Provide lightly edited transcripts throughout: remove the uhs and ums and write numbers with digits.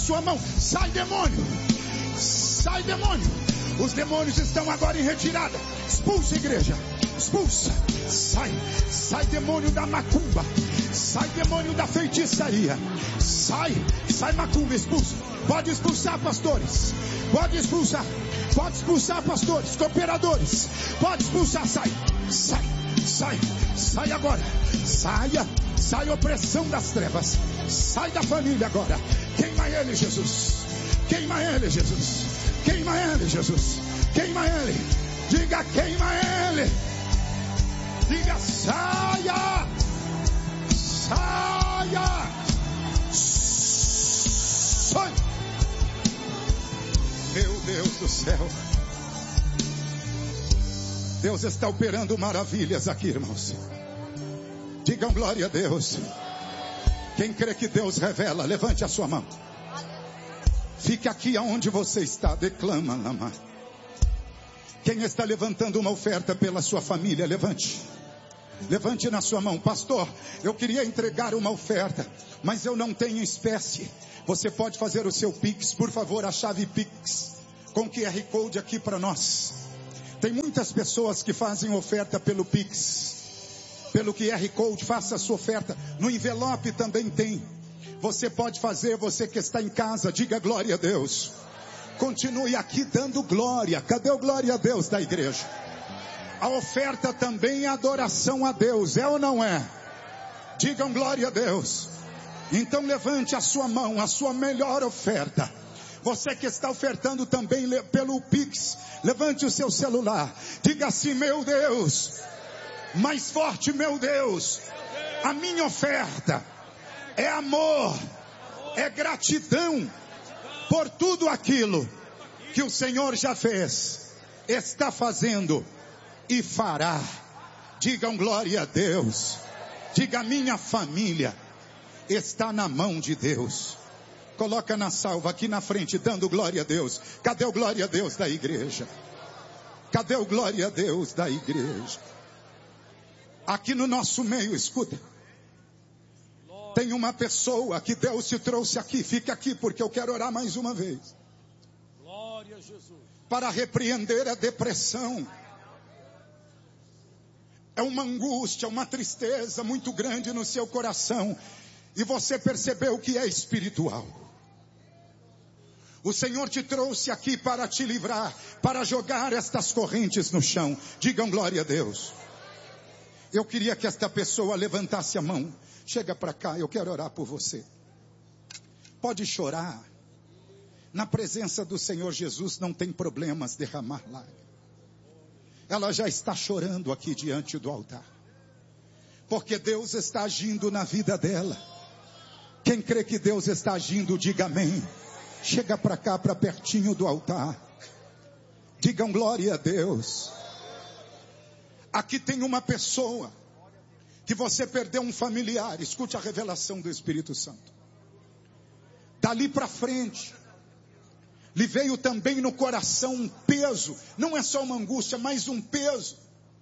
sua mão. Sai, demônio. Sai, demônio. Os demônios estão agora em retirada. Expulsa, igreja. Expulsa. Sai, demônio da macumba. Sai, demônio da feitiçaria. Sai, macumba, expulsa. Pode expulsar, pastores. Pode expulsar, pastores, cooperadores. Pode expulsar, sai agora. Sai, opressão das trevas. Sai da família agora. Queima ele, Jesus. Queima ele, Jesus. Queima ele, Jesus. Queima ele. Diga, queima ele. Diga, saia. Sai. Meu Deus do céu. Deus está operando maravilhas aqui, irmãos. Digam glória a Deus. Quem crê que Deus revela, levante a sua mão. Fique aqui aonde você está. Declama, Lama. Quem está levantando uma oferta pela sua família, levante. Levante na sua mão. Pastor, eu queria entregar uma oferta, mas eu não tenho espécie. Você pode fazer o seu Pix, por favor, a chave Pix, com QR Code aqui para nós. Tem muitas pessoas que fazem oferta pelo Pix, pelo QR Code. Faça a sua oferta. No envelope também tem. Você pode fazer, você que está em casa, diga glória a Deus. Continue aqui dando glória. Cadê o glória a Deus da igreja? A oferta também é adoração a Deus, é ou não é? Digam glória a Deus. Então levante a sua mão, a sua melhor oferta. Você que está ofertando também pelo Pix, levante o seu celular. Diga assim, meu Deus, mais forte, meu Deus, a minha oferta é amor, é gratidão por tudo aquilo que o Senhor já fez, está fazendo e fará. Digam glória a Deus. Diga, minha família está na mão de Deus. Coloca na salva aqui na frente, dando glória a Deus. Cadê o glória a Deus da igreja? Cadê o glória a Deus da igreja? Aqui no nosso meio, escuta. Tem uma pessoa que Deus te trouxe aqui. Fica aqui porque eu quero orar mais uma vez. Glória a Jesus. Para repreender a depressão. É uma angústia, uma tristeza muito grande no seu coração. E você percebeu que é espiritual. O Senhor te trouxe aqui para te livrar, para jogar estas correntes no chão. Digam glória a Deus. Eu queria que esta pessoa levantasse a mão. Chega para cá, eu quero orar por você. Pode chorar. Na presença do Senhor Jesus não tem problemas derramar lágrimas. Ela já está chorando aqui diante do altar. Porque Deus está agindo na vida dela. Quem crê que Deus está agindo, diga amém. Chega para cá, para pertinho do altar. Digam glória a Deus. Aqui tem uma pessoa que você perdeu um familiar. Escute a revelação do Espírito Santo. Dali para frente, lhe veio também no coração um peso. Não é só uma angústia, mas um peso.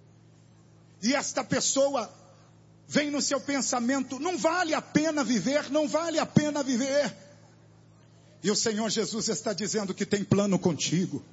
E esta pessoa vem no seu pensamento, não vale a pena viver, não vale a pena viver. E o Senhor Jesus está dizendo que tem plano contigo.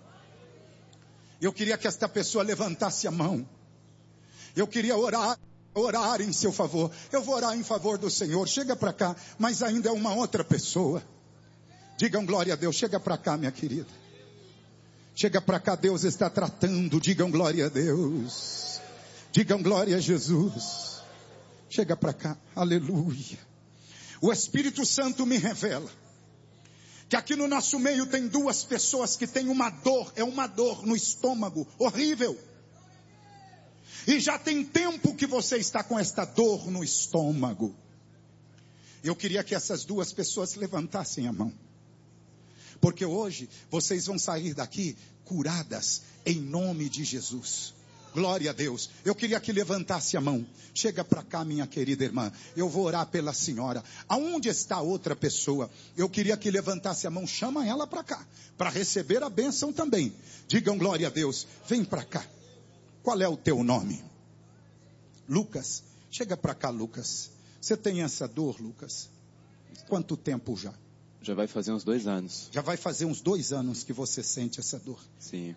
Eu queria que esta pessoa levantasse a mão. Eu queria orar em seu favor. Eu vou orar em favor do Senhor. Chega para cá, mas ainda é uma outra pessoa. Digam glória a Deus. Chega para cá, minha querida. Chega para cá, Deus está tratando. Digam glória a Deus. Digam glória a Jesus. Chega para cá, aleluia. O Espírito Santo me revela que aqui no nosso meio tem duas pessoas que têm uma dor, é uma dor no estômago, horrível. E já tem tempo que você está com esta dor no estômago. Eu queria que essas duas pessoas levantassem a mão. Porque hoje vocês vão sair daqui curadas em nome de Jesus. Glória a Deus. Eu queria que levantasse a mão. Chega para cá, minha querida irmã. Eu vou orar pela senhora. Aonde está a outra pessoa? Eu queria que levantasse a mão. Chama ela para cá, para receber a bênção também. Digam glória a Deus. Vem para cá. Qual é o teu nome? Lucas. Chega para cá, Lucas. Você tem essa dor, Lucas? Quanto tempo já? Já vai fazer uns 2 anos. Já vai fazer uns 2 anos que você sente essa dor. Sim.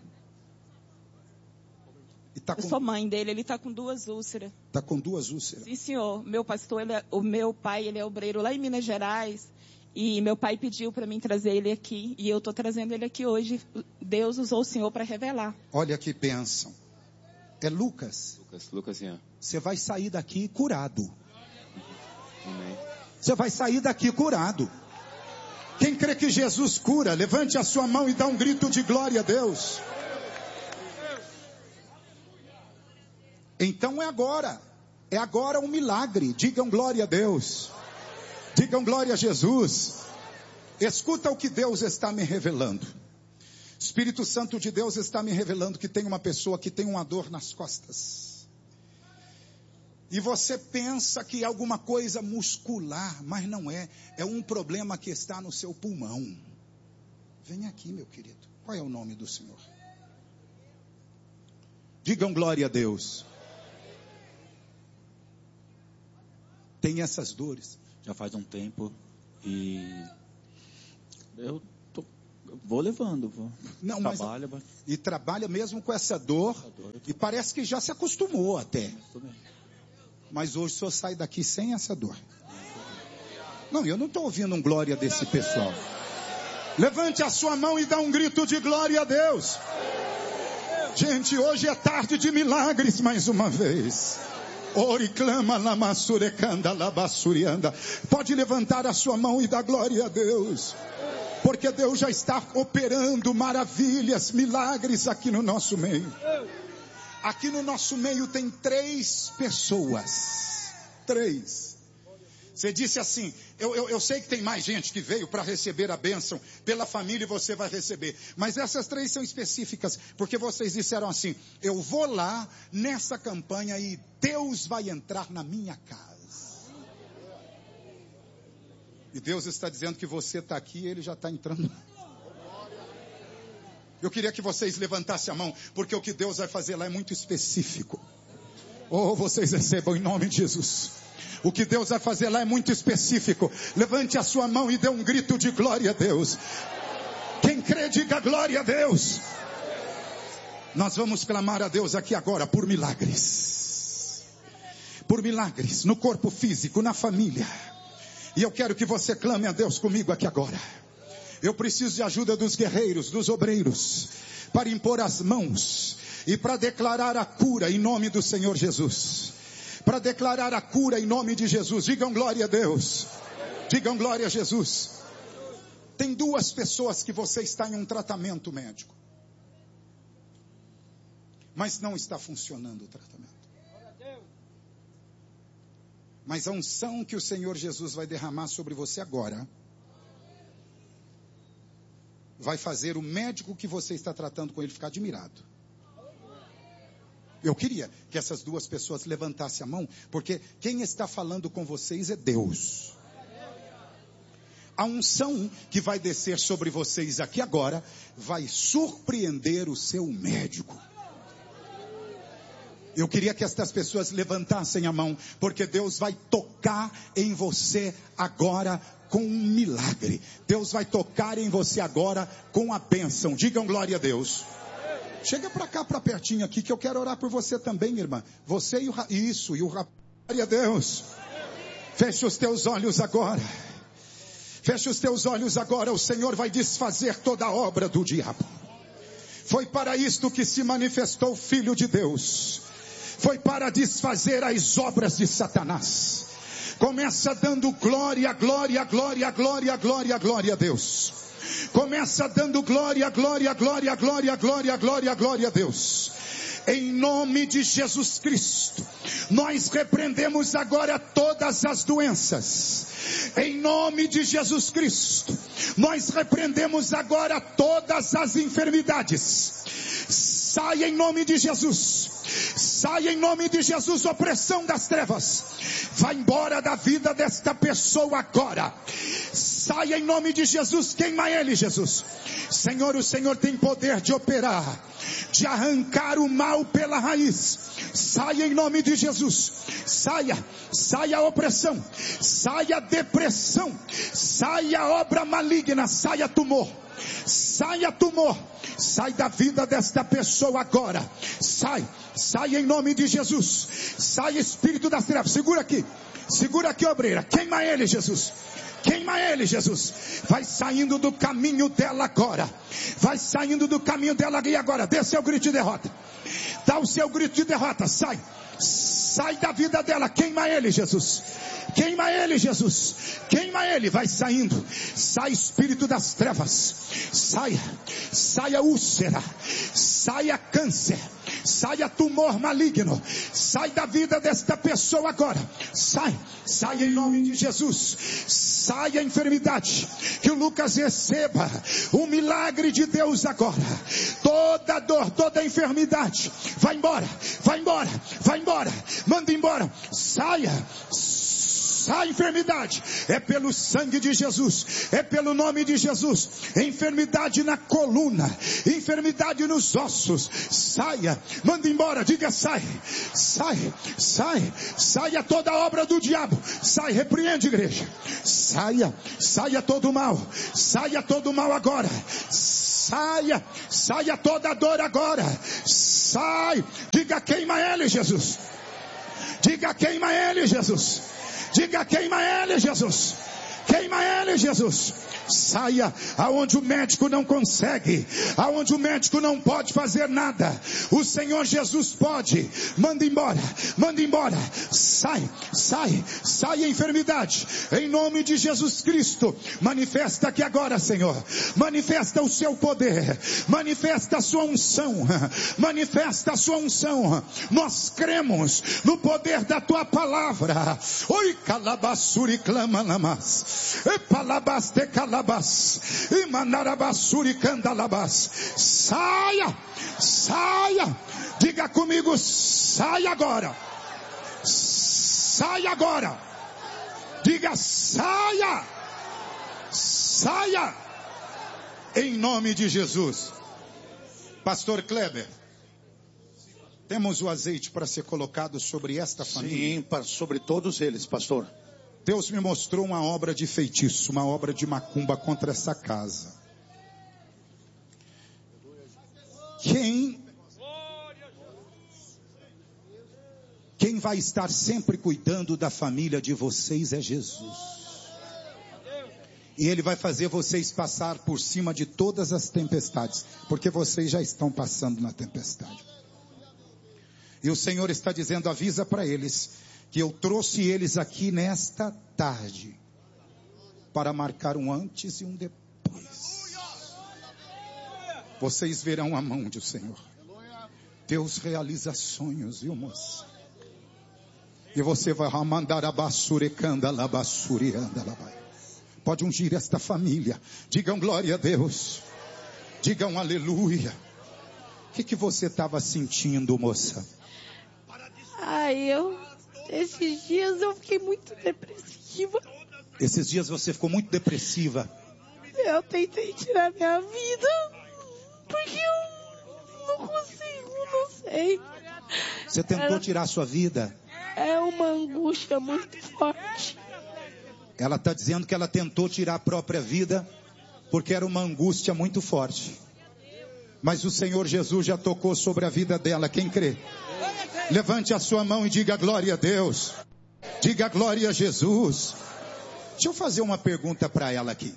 E tá Eu sou mãe dele, ele está com 2 úlceras. Está com 2 úlceras? Sim, senhor. Meu pastor, o meu pai, ele é obreiro lá em Minas Gerais. E meu pai pediu para mim trazer ele aqui. E eu estou trazendo ele aqui hoje. Deus usou o Senhor para revelar. Olha que bênção. É Lucas. Lucas, sim. Você vai sair daqui curado. Amém. Você vai sair daqui curado. Quem crê que Jesus cura, levante a sua mão e dá um grito de glória a Deus. Então é agora. É agora um milagre. Digam glória a Deus. Digam glória a Jesus. Escuta o que Deus está me revelando. Espírito Santo de Deus está me revelando que tem uma pessoa que tem uma dor nas costas. E você pensa que é alguma coisa muscular, mas não é. É um problema que está no seu pulmão. Vem aqui, meu querido. Qual é o nome do Senhor? Digam glória a Deus. Tem essas dores. Já faz um tempo e eu vou levando. Não, trabalho, mas, e trabalha mesmo com essa dor. E parece que já se acostumou até. Mas hoje o senhor sai daqui sem essa dor. Não, eu não estou ouvindo um glória desse pessoal. Levante a sua mão e dá um grito de glória a Deus. Gente, hoje é tarde de milagres mais uma vez. Ore, clama, lamassurecanda, labassurianda. Pode levantar a sua mão e dar glória a Deus. Porque Deus já está operando maravilhas, milagres aqui no nosso meio. Aqui no nosso meio tem 3 pessoas. 3. Você disse assim, eu sei que tem mais gente que veio para receber a bênção pela família e você vai receber. Mas essas 3 são específicas, porque vocês disseram assim, eu vou lá nessa campanha e Deus vai entrar na minha casa. E Deus está dizendo que você está aqui e Ele já está entrando. Eu queria que vocês levantassem a mão, porque o que Deus vai fazer lá é muito específico. Oh, vocês recebam em nome de Jesus. O que Deus vai fazer lá é muito específico. Levante a sua mão e dê um grito de glória a Deus. Quem crê, diga glória a Deus. Nós vamos clamar a Deus aqui agora por milagres. Por milagres no corpo físico, na família. E eu quero que você clame a Deus comigo aqui agora. Eu preciso de ajuda dos guerreiros, dos obreiros, para impor as mãos e para declarar a cura em nome do Senhor Jesus. Para declarar a cura em nome de Jesus. Digam glória a Deus. Digam glória a Jesus. Tem 2 pessoas que você está em um tratamento médico, mas não está funcionando o tratamento. Mas a unção que o Senhor Jesus vai derramar sobre você agora vai fazer o médico que você está tratando com ele ficar admirado. Eu queria que essas 2 pessoas levantassem a mão, porque quem está falando com vocês é Deus. A unção que vai descer sobre vocês aqui agora vai surpreender o seu médico. Eu queria que estas pessoas levantassem a mão, porque Deus vai tocar em você agora com um milagre. Deus vai tocar em você agora com a bênção. Digam glória a Deus. Chega para cá, para pertinho aqui, que eu quero orar por você também, irmã. Você e o rapaz. Glória a Deus. Feche os teus olhos agora. Feche os teus olhos agora. O Senhor vai desfazer toda a obra do diabo. Foi para isto que se manifestou o Filho de Deus. Foi para desfazer as obras de Satanás. Começa dando glória, glória, glória, glória, glória, glória a Deus. Começa dando glória, glória, glória, glória, glória, glória, glória a Deus. Em nome de Jesus Cristo, nós repreendemos agora todas as doenças. Em nome de Jesus Cristo, nós repreendemos agora todas as enfermidades. Sai em nome de Jesus. Sai em nome de Jesus, opressão das trevas. Vai embora da vida desta pessoa agora. Saia em nome de Jesus, queima ele, Jesus. Senhor, o Senhor tem poder de operar, de arrancar o mal pela raiz. Saia em nome de Jesus. Saia a opressão, saia a depressão, saia a obra maligna, saia tumor, sai da vida desta pessoa agora. Sai em nome de Jesus. Sai, espírito das trevas. Segura aqui, obreira. Queima ele, Jesus. Queima ele, Jesus. Vai saindo do caminho dela agora. E agora, dê seu grito de derrota. Dá o seu grito de derrota. Sai da vida dela. Queima ele, Jesus. Queima ele, vai saindo. Sai, espírito das trevas. Saia úlcera. Saia câncer. Saia tumor maligno. Sai da vida desta pessoa agora. Sai em nome de Jesus. Saia a enfermidade. Que o Lucas receba o milagre de Deus agora. Toda dor, toda enfermidade, vai embora. Manda embora. Saia enfermidade, é pelo sangue de Jesus, é pelo nome de Jesus. Enfermidade na coluna, enfermidade nos ossos, saia, manda embora, diga sai toda obra do diabo, repreende, igreja, saia todo mal agora, saia toda dor agora, diga queima ele, Jesus. Diga queima ele, Jesus. Saia aonde o médico não consegue, aonde o médico não pode fazer nada, o Senhor Jesus pode. Manda embora. Sai a enfermidade, em nome de Jesus Cristo. Manifesta aqui agora, Senhor. Manifesta o seu poder, manifesta a sua unção. Nós cremos no poder da tua palavra. Oi, calabasuri clama namas, e palabaste calabas, e manarabasuri candalabas. Saia, diga comigo, sai agora, diga saia, em nome de Jesus. Pastor Kleber, temos o azeite para ser colocado sobre esta família? Sim, sobre todos eles, pastor. Deus me mostrou uma obra de feitiço, uma obra de macumba contra essa casa. Quem vai estar sempre cuidando da família de vocês é Jesus. E Ele vai fazer vocês passar por cima de todas as tempestades, porque vocês já estão passando na tempestade. E o Senhor está dizendo, avisa para eles, que eu trouxe eles aqui nesta tarde, para marcar um antes e um depois. Vocês verão a mão do Senhor. Deus realiza sonhos, viu, moça? E você vai mandar a bassurecanda, a bassurianda, labai. Pode ungir esta família. Digam glória a Deus. Digam aleluia. O que você estava sentindo, moça? Esses dias eu fiquei muito depressiva. Esses dias você ficou muito depressiva. Eu tentei tirar minha vida, porque eu não consigo, não sei. Você tentou tirar a sua vida? É uma angústia muito forte. Ela está dizendo que ela tentou tirar a própria vida, porque era uma angústia muito forte. Mas o Senhor Jesus já tocou sobre a vida dela. Quem crê? Levante a sua mão e diga glória a Deus. Diga glória a Jesus. Deixa eu fazer uma pergunta para ela aqui.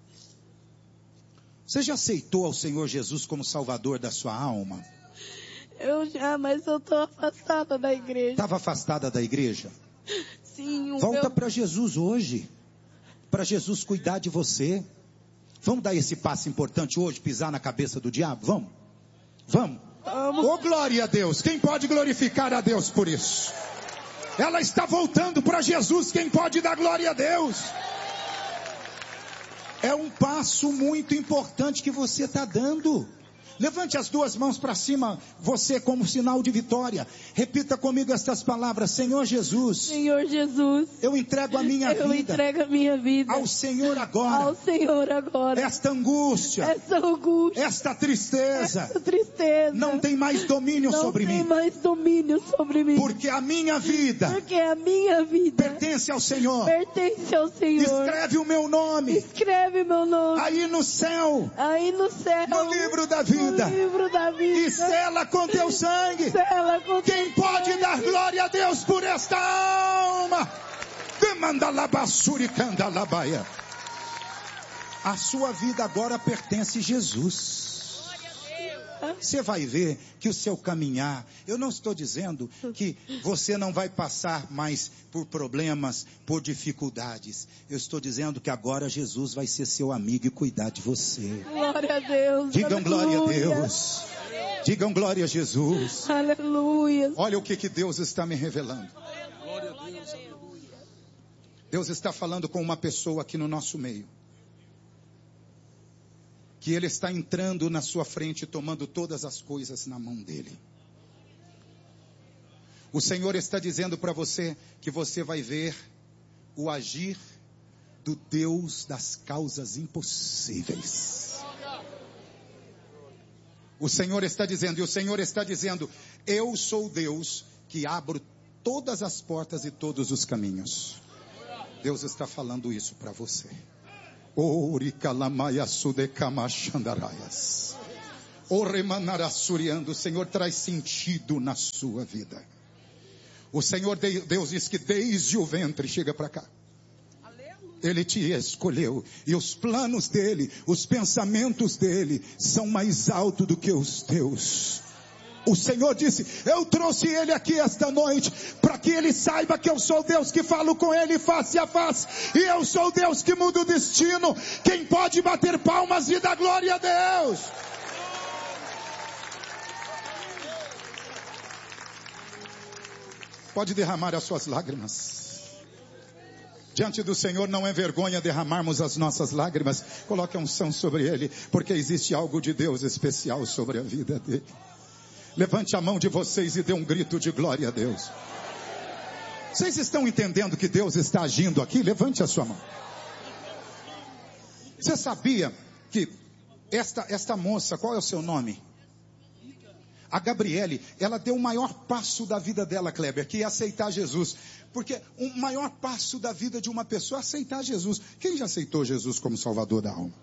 Você já aceitou ao Senhor Jesus como Salvador da sua alma? Eu já, mas eu estou afastada da igreja. Estava afastada da igreja? Sim. Volta para Jesus hoje. Para Jesus cuidar de você. Vamos dar esse passo importante hoje, pisar na cabeça do diabo? Vamos. Oh, glória a Deus. Quem pode glorificar a Deus por isso? Ela está voltando para Jesus. Quem pode dar glória a Deus? É um passo muito importante que você está dando. Levante as duas mãos para cima, você como sinal de vitória. Repita comigo estas palavras: Senhor Jesus, Senhor Jesus, eu entrego a minha eu vida entrego a minha vida ao Senhor agora. ao Senhor agora. Esta angústia, Essa angústia, esta tristeza, essa tristeza não tem mais domínio não sobre tem mim. mais domínio sobre mim. Porque a minha vida Porque a minha vida pertence ao Senhor. pertence ao Senhor. Escreve o meu nome Escreve meu nome aí no céu, aí no céu, no livro da vida. no livro da vida. E sela com teu sangue. Sela com Quem teu pode sangue. dar glória a Deus por esta alma? Demandalabassuricandabaia. A sua vida agora pertence a Jesus. Você vai ver que o seu caminhar, eu não estou dizendo que você não vai passar mais por problemas, por dificuldades. Eu estou dizendo que agora Jesus vai ser seu amigo e cuidar de você. Glória a Deus. Digam glória a Aleluia. Deus. Digam glória a Jesus. Aleluia. Olha o que Deus está me revelando. Deus está falando com uma pessoa aqui no nosso meio. Que Ele está entrando na sua frente, tomando todas as coisas na mão dEle. O Senhor está dizendo para você que você vai ver o agir do Deus das causas impossíveis. O Senhor está dizendo, e o Senhor está dizendo: eu sou Deus que abro todas as portas e todos os caminhos. Deus está falando isso para você. O Senhor traz sentido na sua vida. O Senhor Deus diz que desde o ventre, chega para cá, Ele te escolheu. E os planos dEle, os pensamentos dEle são mais altos do que os teus. O Senhor disse: eu trouxe ele aqui esta noite para que ele saiba que eu sou Deus que falo com ele face a face, e eu sou Deus que muda o destino. Quem pode bater palmas e dar glória a Deus? Pode derramar as suas lágrimas. Diante do Senhor não é vergonha derramarmos as nossas lágrimas. Coloque a unção sobre ele, porque existe algo de Deus especial sobre a vida dele. Levante a mão de vocês e dê um grito de glória a Deus. Vocês estão entendendo que Deus está agindo aqui? Levante a sua mão. Você sabia que esta moça, qual é o seu nome? A Gabriele, ela deu o maior passo da vida dela, Kleber, que é aceitar Jesus. Porque o maior passo da vida de uma pessoa é aceitar Jesus. Quem já aceitou Jesus como Salvador da alma?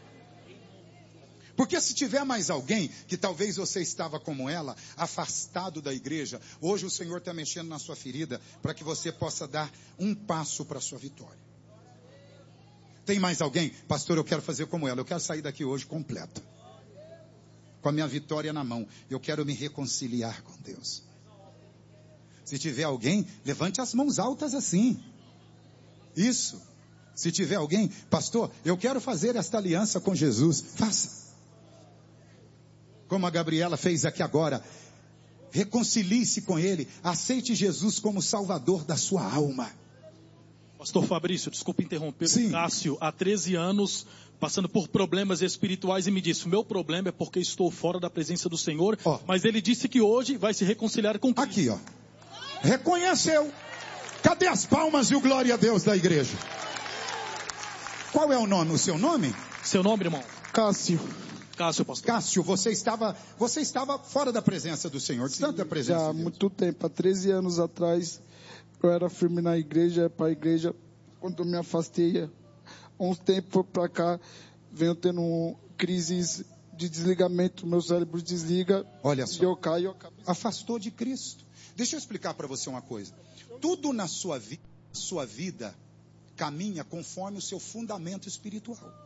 Porque se tiver mais alguém, que talvez você estava como ela, afastado da igreja, hoje o Senhor está mexendo na sua ferida, para que você possa dar um passo para a sua vitória. Tem mais alguém? Pastor, eu quero fazer como ela, eu quero sair daqui hoje completo, com a minha vitória na mão, eu quero me reconciliar com Deus. Se tiver alguém, levante as mãos altas assim. Isso. Se tiver alguém, pastor, eu quero fazer esta aliança com Jesus, faça. Como a Gabriela fez aqui agora. Reconcilie-se com Ele. Aceite Jesus como Salvador da sua alma. Pastor Fabrício, desculpa interromper. Sim. Cássio, há 13 anos, passando por problemas espirituais, e me disse: o meu problema é porque estou fora da presença do Senhor. Mas ele disse que hoje vai se reconciliar com Cristo. Aqui, ó. Reconheceu. Cadê as palmas e o glória a Deus da igreja? Qual é o nome? O seu nome? Seu nome, irmão? Cássio. Cássio, pastor. Cássio, você estava fora da presença do Senhor, distante da presença Já há de Deus. muito tempo, há 13 anos atrás, eu era firme na igreja, para a igreja. Quando eu me afastei, há uns tempos para cá, venho tendo crises de desligamento, meu cérebro desliga. Olha só. E eu caio. Afastou de Cristo. Deixa eu explicar para você uma coisa. Tudo na sua vida caminha conforme o seu fundamento espiritual.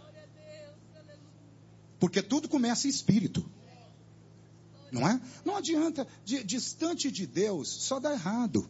Porque tudo começa em espírito. Não é? Não adianta, distante de Deus, só dá errado.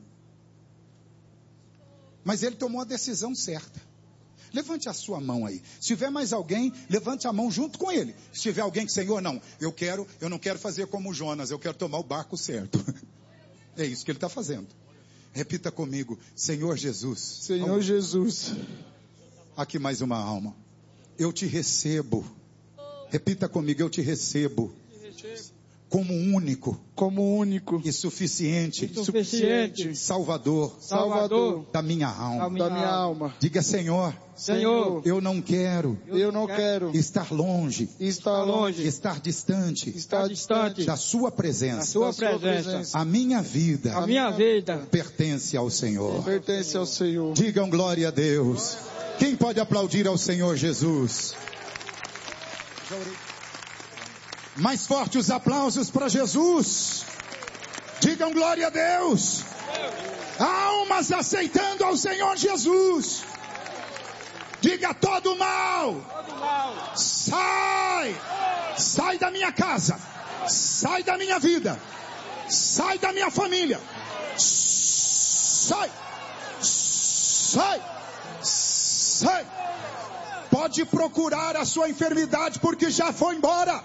Mas ele tomou a decisão certa. Levante a sua mão aí. Se tiver mais alguém, levante a mão junto com ele. Se tiver alguém que, Senhor, não, eu não quero fazer como Jonas, eu quero tomar o barco certo. É isso que ele está fazendo. Repita comigo: Senhor Jesus. Senhor Jesus. Aqui mais uma alma. Eu te recebo Repita comigo, eu te recebo como único e suficiente Salvador da minha alma. Diga, Senhor, eu não quero estar longe, estar distante da sua presença. A minha vida pertence ao Senhor. Digam glória a Deus. Quem pode aplaudir ao Senhor Jesus? Mais forte os aplausos para Jesus. Digam glória a Deus. Almas aceitando ao Senhor Jesus. Diga, todo mal sai da minha casa, sai da minha vida, sai da minha família, sai. Pode procurar a sua enfermidade, porque já foi embora.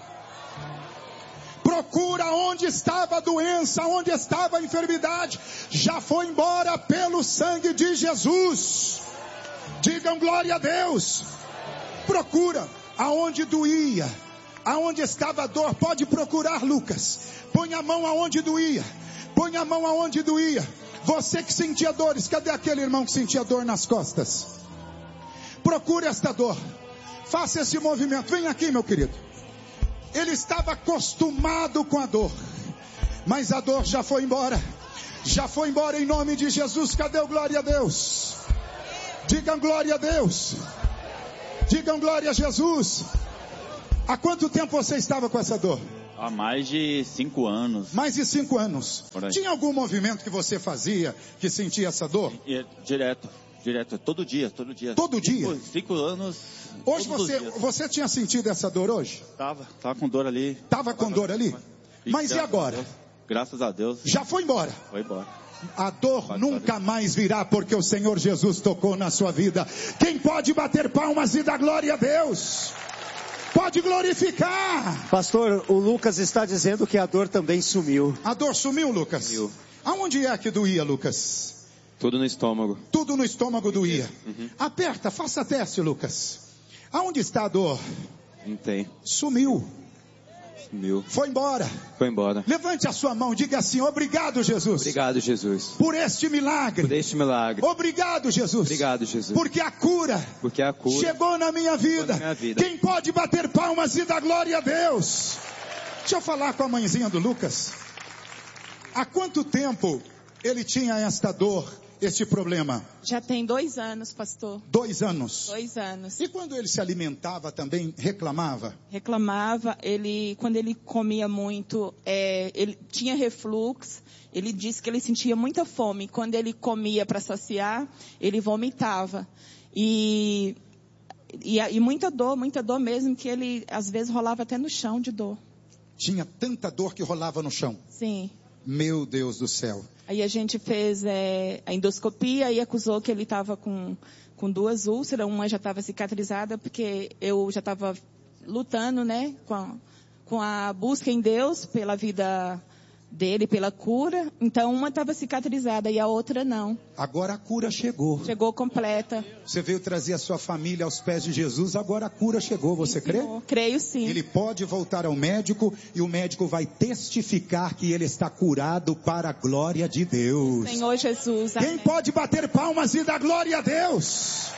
Procura onde estava a doença, onde estava a enfermidade, já foi embora pelo sangue de Jesus. Digam glória a Deus. Procura aonde doía, aonde estava a dor. Pode procurar, Lucas. Põe a mão aonde doía. Põe a mão aonde doía. Você que sentia dores, cadê aquele irmão que sentia dor nas costas? Procure esta dor. Faça esse movimento. Vem aqui, meu querido. Ele estava acostumado com a dor, mas a dor já foi embora. Já foi embora em nome de Jesus. Cadê o glória a Deus? Digam glória a Deus. Digam glória a Jesus. Há quanto tempo você estava com essa dor? Há mais de 5 anos. Mais de 5 anos. Tinha algum movimento que você fazia que sentia essa dor? Direto, todo dia. Todo dia? 5 anos. Hoje você tinha sentido essa dor hoje? Tava com dor ali. Tava com dor ali? Mas e agora? Graças a Deus. Já foi embora? Foi embora. A dor nunca mais virá, porque o Senhor Jesus tocou na sua vida. Quem pode bater palmas e dar glória a Deus? Pode glorificar. Pastor, o Lucas está dizendo que a dor também sumiu. A dor sumiu, Lucas? Sumiu. Aonde é que doía, Lucas? Tudo no estômago. Tudo no estômago doía. Aperta, faça teste, Lucas. Aonde está a dor? Não tem. Sumiu. Foi embora. Levante a sua mão, diga assim: obrigado, Jesus. Obrigado, Jesus. Por este milagre. Obrigado, Jesus. Porque a cura chegou na minha vida. Quem pode bater palmas e dar glória a Deus? Deixa eu falar com a mãezinha do Lucas. Há quanto tempo ele tinha esta dor, este problema? Já tem 2 anos, pastor. 2 anos? 2 anos. E quando ele se alimentava também, reclamava? Reclamava, quando ele comia muito, ele tinha refluxo, ele disse que ele sentia muita fome. Quando ele comia para saciar, ele vomitava. E muita dor mesmo, que ele às vezes rolava até no chão de dor. Tinha tanta dor que rolava no chão? Sim. Meu Deus do céu. Aí a gente fez a endoscopia e acusou que ele estava com 2 úlceras. Uma já estava cicatrizada, porque eu já estava lutando, né, com a busca em Deus pela vida dele, pela cura. Então uma estava cicatrizada e a outra não. Agora a cura chegou. Chegou completa. Você veio trazer a sua família aos pés de Jesus, agora a cura chegou. Você crê? Creio sim. Ele pode voltar ao médico e o médico vai testificar que ele está curado para a glória de Deus. Senhor Jesus. Quem pode bater palmas e dar glória a Deus?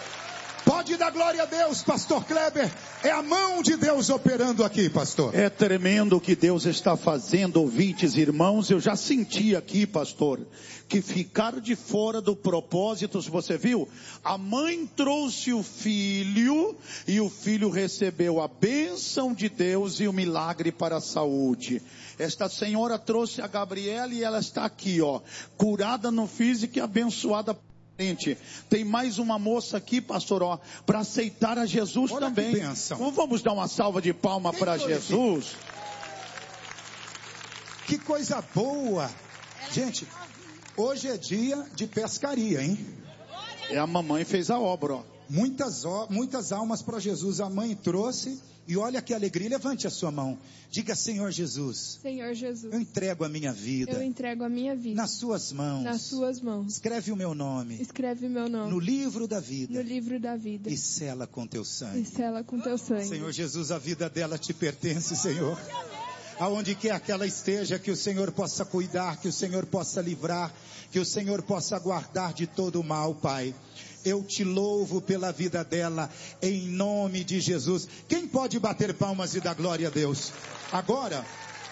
Pode dar glória a Deus, pastor Kleber. É a mão de Deus operando aqui, pastor. É tremendo o que Deus está fazendo, ouvintes, irmãos. Eu já senti aqui, pastor, que ficar de fora do propósito, se você viu, a mãe trouxe o filho e o filho recebeu a bênção de Deus e o milagre para a saúde. Esta senhora trouxe a Gabriela e ela está aqui, ó, curada no físico e abençoada. Tem mais uma moça aqui, pastor, ó, para aceitar a Jesus. Olha também. Então vamos dar uma salva de palma para Jesus. Que coisa boa. Gente, hoje é dia de pescaria, hein? A mamãe fez a obra, ó. Muitas almas para Jesus a mãe trouxe, e olha que alegria. Levante a sua mão, diga: Senhor Jesus, Senhor Jesus, eu entrego a minha vida, eu entrego a minha vida nas suas mãos, nas suas mãos. Escreve o meu nome, escreve o meu nome no livro da vida, no livro da vida, e sela com teu sangue. e sela com teu sangue. Senhor Jesus, a vida dela te pertence, Senhor. Aonde quer que ela esteja, que o Senhor possa cuidar, que o Senhor possa livrar, que o Senhor possa guardar de todo o mal, Pai. Eu te louvo pela vida dela, em nome de Jesus. Quem pode bater palmas e dar glória a Deus? Agora,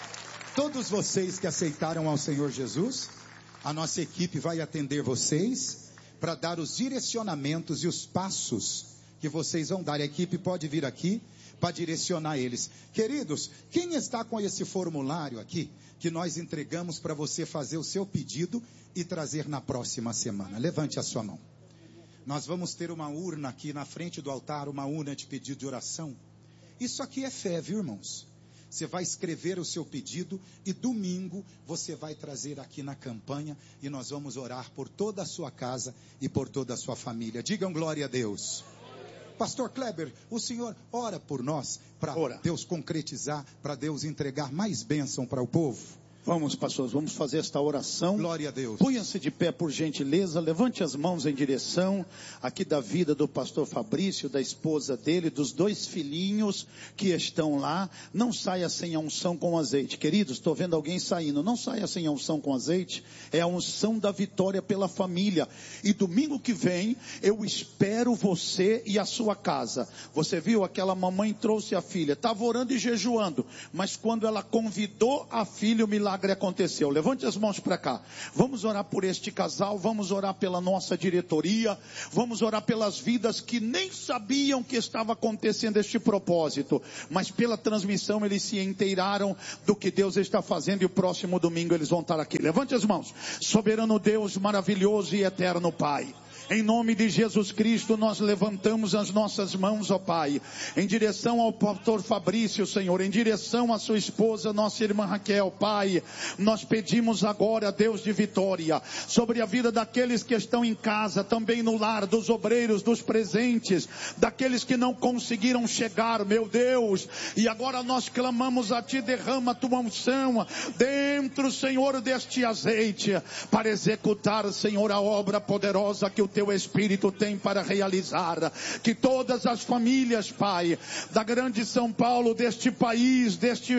todos vocês que aceitaram ao Senhor Jesus, a nossa equipe vai atender vocês para dar os direcionamentos e os passos que vocês vão dar. A equipe pode vir aqui para direcionar eles. Queridos, quem está com esse formulário aqui, que nós entregamos para você fazer o seu pedido e trazer na próxima semana? Levante a sua mão. Nós vamos ter uma urna aqui na frente do altar, uma urna de pedido de oração. Isso aqui é fé, viu, irmãos? Você vai escrever o seu pedido e domingo você vai trazer aqui na campanha e nós vamos orar por toda a sua casa e por toda a sua família. Digam glória a Deus. Pastor Kleber, o senhor ora por nós para Deus concretizar, para Deus entregar mais bênção para o povo? Vamos, pastores, vamos fazer esta oração. Glória a Deus. Ponham-se de pé, por gentileza. Levante as mãos em direção aqui da vida do pastor Fabrício, da esposa dele, dos 2 filhinhos que estão lá. Não saia sem a unção com azeite. Queridos, estou vendo alguém saindo. Não saia sem a unção com azeite. É a unção da vitória pela família. E domingo que vem, eu espero você e a sua casa. Você viu, aquela mamãe trouxe a filha. Estava orando e jejuando. Mas quando ela convidou a filha, o milagre aconteceu. Levante as mãos para cá. Vamos orar por este casal, vamos orar pela nossa diretoria, vamos orar pelas vidas que nem sabiam que estava acontecendo este propósito, mas pela transmissão eles se inteiraram do que Deus está fazendo, e o próximo domingo eles vão estar aqui. Levante as mãos. Soberano Deus, maravilhoso e eterno Pai, em nome de Jesus Cristo, nós levantamos as nossas mãos, ó Pai, em direção ao pastor Fabrício, Senhor, em direção à sua esposa, nossa irmã Raquel, Pai. Nós pedimos agora, Deus de vitória, sobre a vida daqueles que estão em casa, também no lar, dos obreiros, dos presentes, daqueles que não conseguiram chegar, meu Deus. E agora nós clamamos a Ti, derrama a Tua unção dentro, Senhor, deste azeite, para executar, Senhor, a obra poderosa que o Teu Espírito tem para realizar. Que todas as famílias, Pai, da grande São Paulo, deste país,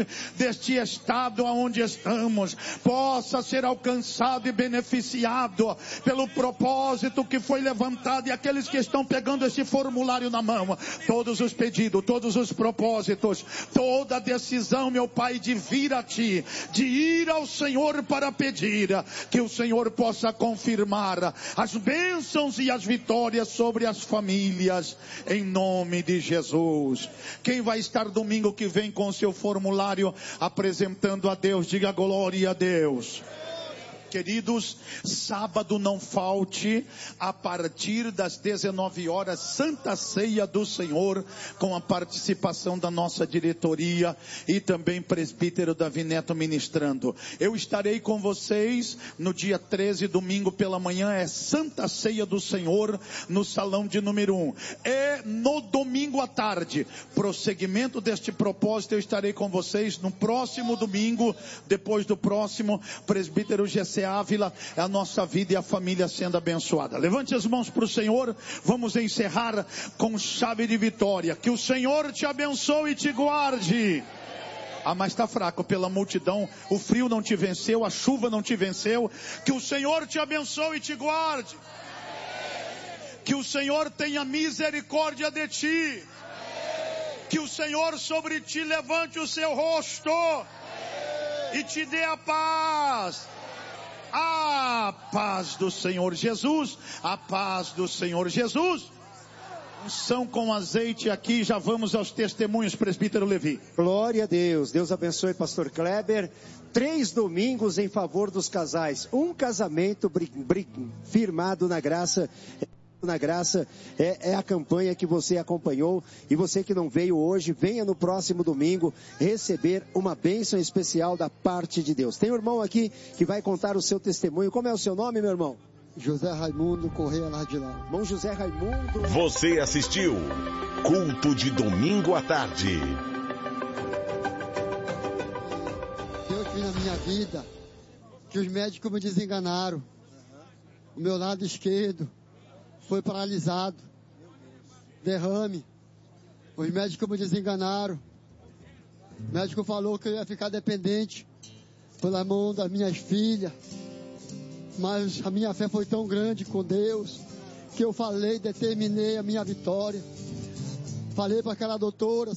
deste estado onde estamos, possa ser alcançado e beneficiado pelo propósito que foi levantado. E aqueles que estão pegando esse formulário na mão, todos os pedidos, todos os propósitos, toda a decisão, meu Pai, de vir a Ti, de ir ao Senhor para pedir, que o Senhor possa confirmar as bênçãos e as vitórias sobre as famílias, em nome de Jesus. Quem vai estar domingo que vem com o seu formulário apresentando a Deus, diga glória a Deus. Queridos, sábado não falte, a partir das 19 horas, Santa Ceia do Senhor, com a participação da nossa diretoria e também presbítero Davi Neto ministrando. Eu estarei com vocês no dia 13, domingo pela manhã, é Santa Ceia do Senhor, no salão de número 1. E no domingo à tarde, prosseguimento deste propósito, eu estarei com vocês no próximo domingo, depois do próximo, presbítero GC Ávila, a nossa vida e a família sendo abençoada. Levante as mãos para o Senhor, vamos encerrar com chave de vitória. Que o Senhor te abençoe e te guarde. Ah, mas está fraco pela multidão, o frio não te venceu, a chuva não te venceu. Que o Senhor te abençoe e te guarde. Que o Senhor tenha misericórdia de ti. Que o Senhor sobre ti levante o seu rosto e te dê a paz. A paz do Senhor Jesus, a paz do Senhor Jesus. Unção com azeite aqui, já vamos aos testemunhos, presbítero Levi. Glória a Deus, Deus abençoe pastor Kleber. 3 domingos em favor dos casais, um casamento firmado na graça. Na graça é a campanha que você acompanhou, e você que não veio hoje, venha no próximo domingo receber uma bênção especial da parte de Deus. Tem um irmão aqui que vai contar o seu testemunho. Como é o seu nome, meu irmão? José Raimundo Correia Lardilão. Irmão José Raimundo. Você assistiu Culto de Domingo à Tarde. Deus fez na minha vida que os médicos me desenganaram. O meu lado esquerdo foi paralisado. Derrame. Os médicos me desenganaram. O médico falou que eu ia ficar dependente pela mão das minhas filhas. Mas a minha fé foi tão grande com Deus que eu falei, determinei a minha vitória. Falei para aquela doutora,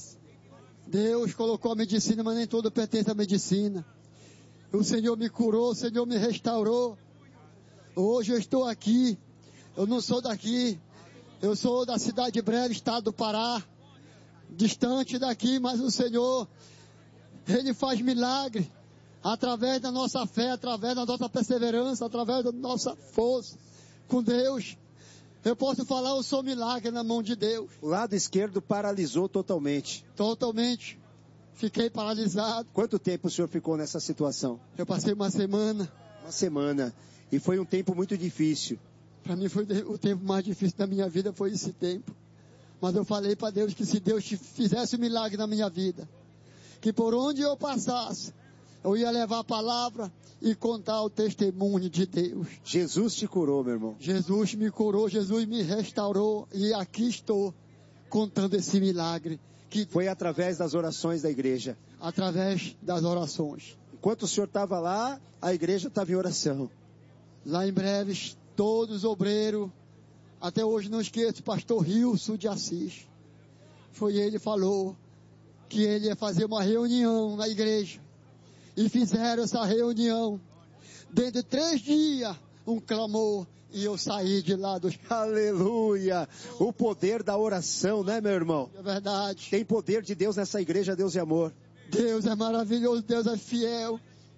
Deus colocou a medicina, mas nem tudo pertence à medicina. O Senhor me curou, o Senhor me restaurou. Hoje eu estou aqui, eu não sou daqui, eu sou da cidade de Breves, estado do Pará, distante daqui, mas o Senhor, Ele faz milagre. Através da nossa fé, através da nossa perseverança, através da nossa força com Deus. Eu posso falar, eu sou milagre na mão de Deus. O lado esquerdo paralisou totalmente. Totalmente. Fiquei paralisado. Quanto tempo o senhor ficou nessa situação? Eu passei uma semana. Uma semana. E foi um tempo muito difícil. Para mim foi o tempo mais difícil da minha vida, foi esse tempo. Mas eu falei para Deus que se Deus fizesse um milagre na minha vida, que por onde eu passasse, eu ia levar a palavra e contar o testemunho de Deus. Jesus te curou, meu irmão. Jesus me curou, Jesus me restaurou e aqui estou contando esse milagre. Que foi através das orações da igreja. Através das orações. Enquanto o senhor estava lá, a igreja estava em oração. Lá em Breves, todos obreiros, até hoje não esqueço, pastor Rilson de Assis. Foi ele que falou que ele ia fazer uma reunião na igreja. E fizeram essa reunião. Dentro de 3 dias, um clamor. E eu saí de lá dos... Aleluia! O poder da oração, né, meu irmão? É verdade. Tem poder de Deus nessa igreja, Deus é amor. Deus é maravilhoso, Deus é fiel.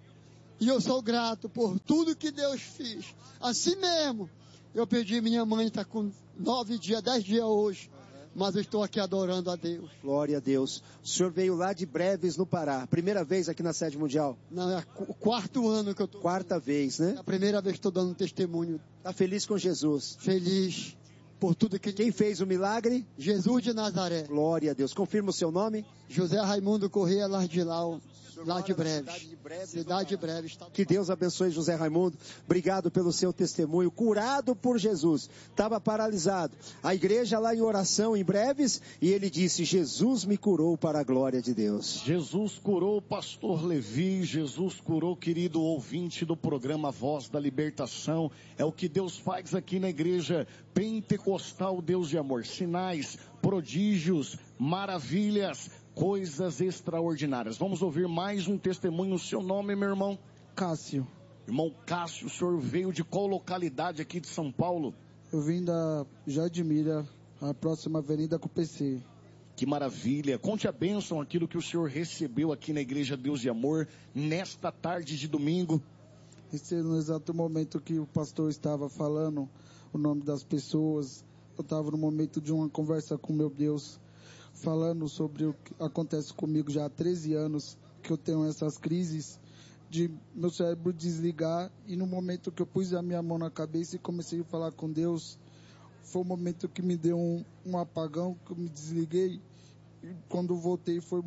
E eu sou grato por tudo que Deus fez. Assim mesmo, eu perdi minha mãe, está com 9 dias, 10 dias hoje. Mas eu estou aqui adorando a Deus. Glória a Deus. O senhor veio lá de Breves, no Pará. Primeira vez aqui na sede mundial? Não, é o 4º ano que eu estou. 4ª vez, né? É a primeira vez que estou dando testemunho. Está feliz com Jesus? Feliz por tudo que... Quem fez o milagre? Jesus de Nazaré. Glória a Deus. Confirma o seu nome? José Raimundo Correia Lardilão. Lá de Breves. Cidade de Breves. Que Deus abençoe José Raimundo. Obrigado pelo seu testemunho. Curado por Jesus. Estava paralisado. A igreja lá em oração em Breves. E ele disse, Jesus me curou para a glória de Deus. Jesus curou o pastor Levi. Jesus curou, querido ouvinte do programa Voz da Libertação. É o que Deus faz aqui na igreja pentecostal, Deus de amor. Sinais, prodígios, maravilhas, coisas extraordinárias. Vamos ouvir mais um testemunho. O seu nome, meu irmão? Cássio. Irmão Cássio, o senhor veio de qual localidade aqui de São Paulo? Eu vim da Jardimira, a próxima avenida com o PC. Que maravilha. Conte a bênção, aquilo que o senhor recebeu aqui na Igreja Deus de Amor, nesta tarde de domingo. Esse no exato momento que o pastor estava falando o nome das pessoas, eu estava no momento de uma conversa com meu Deus, falando sobre o que acontece comigo já há 13 anos, que eu tenho essas crises de meu cérebro desligar, e no momento que eu pus a minha mão na cabeça e comecei a falar com Deus, foi o momento que me deu um apagão, que eu me desliguei, e quando voltei foi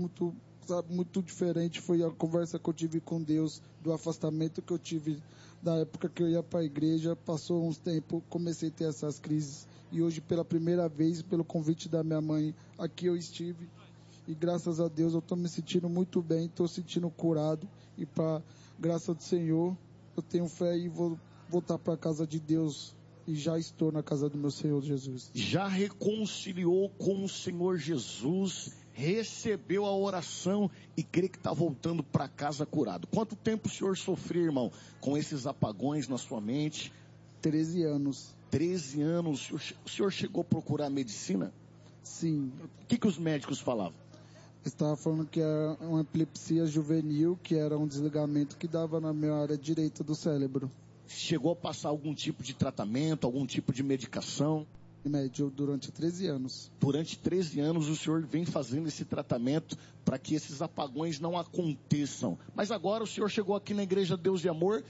muito diferente. Foi a conversa que eu tive com Deus, do afastamento que eu tive da época que eu ia para a igreja. Passou uns tempos, comecei a ter essas crises, e hoje pela primeira vez, pelo convite da minha mãe, aqui eu estive, e graças a Deus eu estou me sentindo muito bem, estou sentindo curado, e para graça do Senhor eu tenho fé e vou voltar para a casa de Deus, e já estou na casa do meu Senhor Jesus. Já reconciliou com o Senhor Jesus, recebeu a oração e crê que está voltando para casa curado. Quanto tempo o senhor sofreu, irmão, com esses apagões na sua mente? 13 anos. 13 anos. O senhor chegou a procurar medicina? Sim. O que os médicos falavam? Estava falando que era uma epilepsia juvenil, que era um desligamento que dava na minha área direita do cérebro. Chegou a passar algum tipo de tratamento, algum tipo de medicação? Médio durante 13 anos. Durante 13 anos o senhor vem fazendo esse tratamento para que esses apagões não aconteçam. Mas agora o senhor chegou aqui na Igreja Deus de Amor,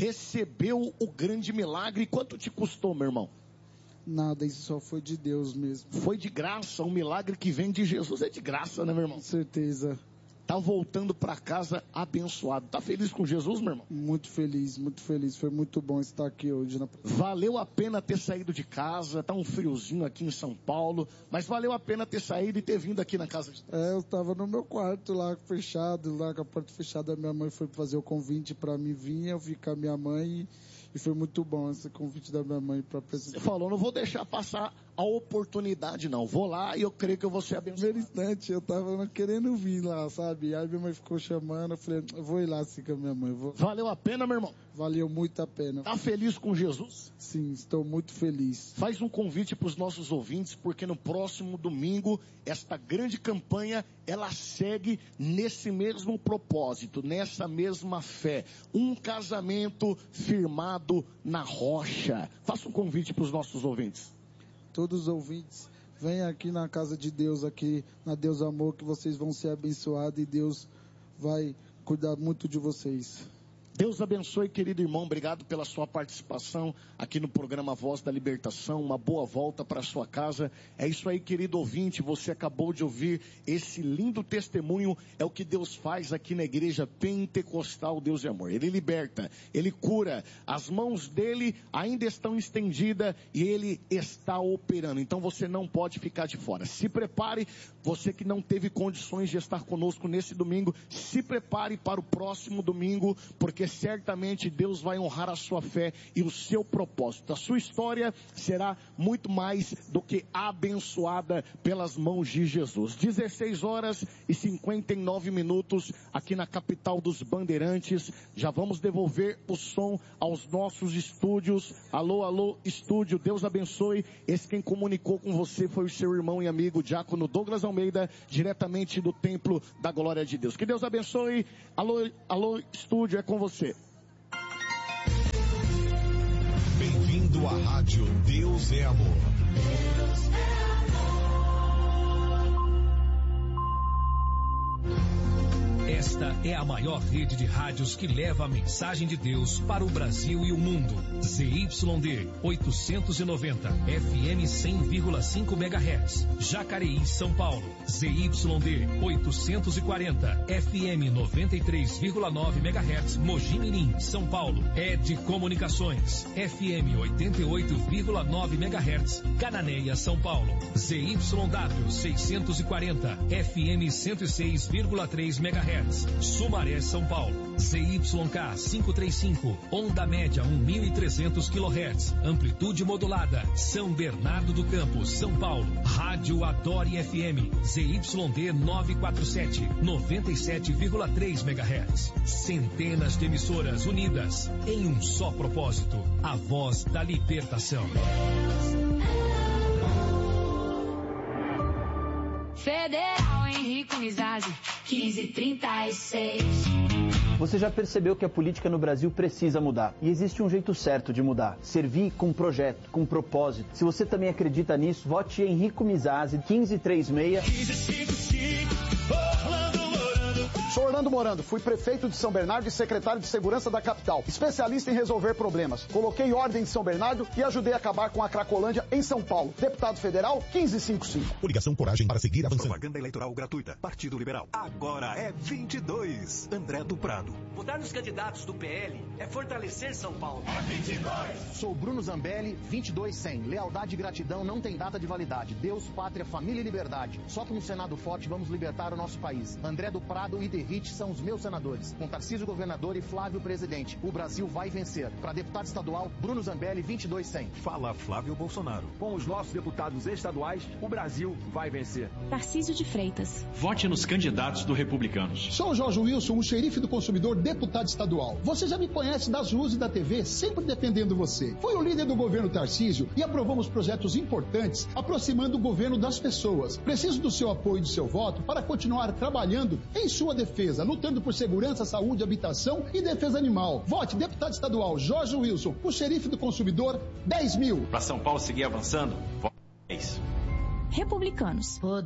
recebeu o grande milagre. Quanto te custou, meu irmão? Nada, isso só foi de Deus mesmo. Foi de graça, um milagre que vem de Jesus é de graça, né, meu irmão? Com certeza. Tá voltando para casa abençoado. Tá feliz com Jesus, meu irmão? Muito feliz, muito feliz. Foi muito bom estar aqui hoje. Valeu a pena ter saído de casa. Tá um friozinho aqui em São Paulo, mas valeu a pena ter saído e ter vindo aqui na casa de Deus. Eu estava no meu quarto lá, fechado, lá com a porta fechada. Minha mãe foi fazer o convite para mim vir, eu fiquei com a minha mãe e foi muito bom esse convite da minha mãe para apresentar. Você falou, não vou deixar passar a oportunidade, não. Vou lá e eu creio que eu vou ser abençoado. No primeiro instante, eu tava querendo vir lá, sabe? Aí minha mãe ficou chamando, eu falei, eu vou ir lá assim com a minha mãe. Valeu a pena, meu irmão? Valeu muito a pena. Tá feliz com Jesus? Sim, estou muito feliz. Faz um convite para os nossos ouvintes, porque no próximo domingo, esta grande campanha, ela segue nesse mesmo propósito, nessa mesma fé. Um casamento firmado na rocha. Faça um convite para os nossos ouvintes. Todos os ouvintes, venham aqui na casa de Deus, aqui na Deus Amor, que vocês vão ser abençoados e Deus vai cuidar muito de vocês. Deus abençoe, querido irmão, obrigado pela sua participação aqui no programa Voz da Libertação, uma boa volta para sua casa. É isso aí, querido ouvinte, você acabou de ouvir esse lindo testemunho, é o que Deus faz aqui na Igreja Pentecostal Deus de Amor. Ele liberta, Ele cura, as mãos dele ainda estão estendidas e Ele está operando, então você não pode ficar de fora. Se prepare, você que não teve condições de estar conosco nesse domingo, se prepare para o próximo domingo, porque certamente Deus vai honrar a sua fé e o seu propósito. A sua história será muito mais do que abençoada pelas mãos de Jesus. 16h59 aqui na capital dos Bandeirantes. Já vamos devolver o som aos nossos estúdios. Alô, alô, estúdio, Deus abençoe. Esse quem comunicou com você foi o seu irmão e amigo Diácono Douglas Almeida, diretamente do Templo da Glória de Deus. Que Deus abençoe. Alô, alô, estúdio, é com você. Bem-vindo à Rádio Deus é Amor. Deus é Esta é a maior rede de rádios que leva a mensagem de Deus para o Brasil e o mundo. ZYD 890, FM 100,5 MHz, Jacareí, São Paulo. ZYD 840, FM 93,9 MHz, Mogi Mirim, São Paulo. ED Comunicações, FM 88,9 MHz, Cananéia, São Paulo. ZYW 640, FM 106,3 MHz. Sumaré, São Paulo. ZYK 535, onda média 1.300 kHz, amplitude modulada, São Bernardo do Campo, São Paulo. Rádio Adore FM, ZYD 947, 97,3 MHz. Centenas de emissoras unidas em um só propósito, a voz da libertação. Federal Henrique Nizazzi, 1536. Você já percebeu que a política no Brasil precisa mudar. E existe um jeito certo de mudar. Servir com projeto, com propósito. Se você também acredita nisso, vote em Henrique Nizazzi, 1536. Sou Orlando Morando, fui prefeito de São Bernardo e secretário de Segurança da capital. Especialista em resolver problemas. Coloquei ordem em São Bernardo e ajudei a acabar com a Cracolândia em São Paulo. Deputado Federal, 1555. Coligação Coragem para seguir avançando. Propaganda eleitoral gratuita. Partido Liberal. Agora é 22. André do Prado. Votar nos candidatos do PL é fortalecer São Paulo. É 22. Sou Bruno Zambelli, 2200. Lealdade e gratidão não tem data de validade. Deus, pátria, família e liberdade. Só com um Senado forte vamos libertar o nosso país. André do Prado e Derrite são os meus senadores. Com Tarcísio governador e Flávio presidente. O Brasil vai vencer. Para deputado estadual, Bruno Zambelli, 2200. Fala Flávio Bolsonaro. Com os nossos deputados estaduais, o Brasil vai vencer. Tarcísio de Freitas. Vote nos candidatos do Republicanos. Sou o Jorge Wilson, o xerife do consumidor, deputado estadual. Você já me conhece das ruas e da TV, sempre defendendo você. Fui o líder do governo Tarcísio e aprovamos projetos importantes, aproximando o governo das pessoas. Preciso do seu apoio e do seu voto para continuar trabalhando em sua defesa, lutando por segurança, saúde, habitação e defesa animal. Vote deputado estadual Jorge Wilson, o xerife do consumidor, 10 mil. Para São Paulo seguir avançando, vote Republicanos.